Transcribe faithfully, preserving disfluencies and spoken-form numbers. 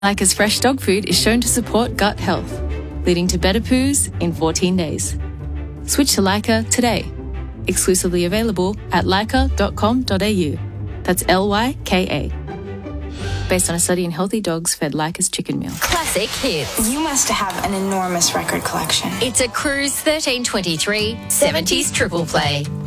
Leica's fresh dog food is shown to support gut health, leading to better poos in fourteen days. Switch to Leica today. Exclusively available at leica dot com dot a u. That's L Y K A. Based on a study in healthy dogs fed Leica's chicken meal. Classic hits. You must have an enormous record collection. It's a Cruise thirteen twenty-three seventies triple play.